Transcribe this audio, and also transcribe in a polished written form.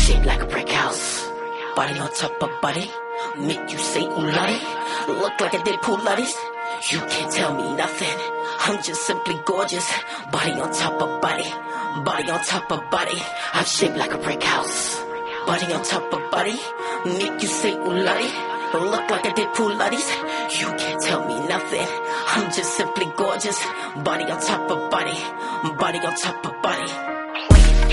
shaped like a brick house. Body on top of body, make you say ooh lottie. Look like I did Pilates. You can't tell me nothing. I'm just simply gorgeous. Body on top of body, body on top of body. I'm shaped like a brick house. Body on top of body, make you say ooh lottie. Look like I did Pilates. You can't tell me nothing. I'm just simply gorgeous. Body on top of body, body on top of body.